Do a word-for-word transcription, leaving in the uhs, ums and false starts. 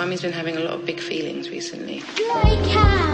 Mummy's been having a lot of big feelings recently. Stray cat!